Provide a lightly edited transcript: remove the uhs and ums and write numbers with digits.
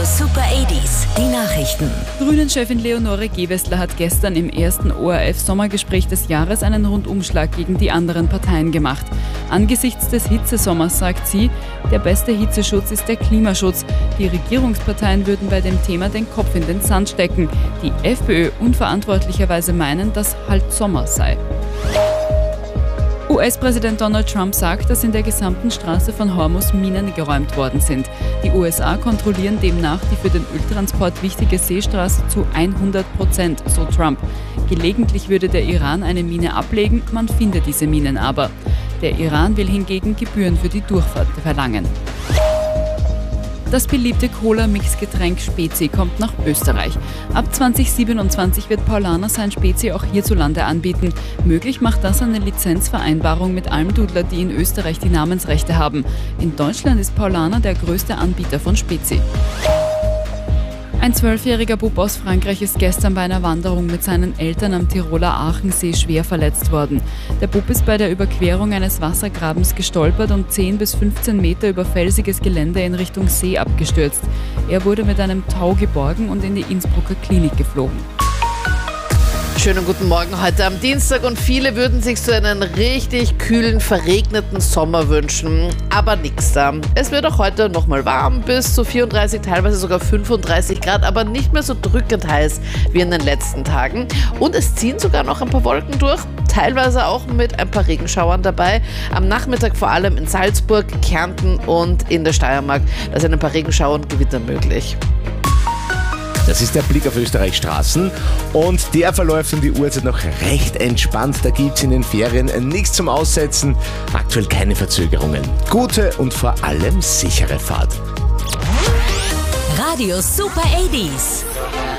Super 80s, die Nachrichten. Grünen-Chefin Leonore Gewessler hat gestern im ersten ORF-Sommergespräch des Jahres einen Rundumschlag gegen die anderen Parteien gemacht. Angesichts des Hitzesommers sagt sie, der beste Hitzeschutz ist der Klimaschutz. Die Regierungsparteien würden bei dem Thema den Kopf in den Sand stecken. Die FPÖ unverantwortlicherweise meinen, dass halt Sommer sei. US-Präsident Donald Trump sagt, dass in der gesamten Straße von Hormuz Minen geräumt worden sind. Die USA kontrollieren demnach die für den Öltransport wichtige Seestraße zu 100%, so Trump. Gelegentlich würde der Iran eine Mine ablegen, man finde diese Minen aber. Der Iran will hingegen Gebühren für die Durchfahrt verlangen. Das beliebte Cola-Mix-Getränk Spezi kommt nach Österreich. Ab 2027 wird Paulaner sein Spezi auch hierzulande anbieten. Möglich macht das eine Lizenzvereinbarung mit Almdudler, die in Österreich die Namensrechte haben. In Deutschland ist Paulaner der größte Anbieter von Spezi. Ein 12-jähriger Bub aus Frankreich ist gestern bei einer Wanderung mit seinen Eltern am Tiroler Aachensee schwer verletzt worden. Der Bub ist bei der Überquerung eines Wassergrabens gestolpert und 10 bis 15 Meter über felsiges Gelände in Richtung See abgestürzt. Er wurde mit einem Tau geborgen und in die Innsbrucker Klinik geflogen. Schönen guten Morgen heute am Dienstag und viele würden sich so einen richtig kühlen, verregneten Sommer wünschen, aber nix da. Es wird auch heute nochmal warm, bis zu 34, teilweise sogar 35 Grad, aber nicht mehr so drückend heiß wie in den letzten Tagen. Und es ziehen sogar noch ein paar Wolken durch, teilweise auch mit ein paar Regenschauern dabei. Am Nachmittag vor allem in Salzburg, Kärnten und in der Steiermark. Da sind ein paar Regenschauer und Gewitter möglich. Das ist der Blick auf Österreichs Straßen und der verläuft um die Uhrzeit noch recht entspannt. Da gibt es in den Ferien nichts zum Aussetzen, aktuell keine Verzögerungen. Gute und vor allem sichere Fahrt. Radio Super 80s.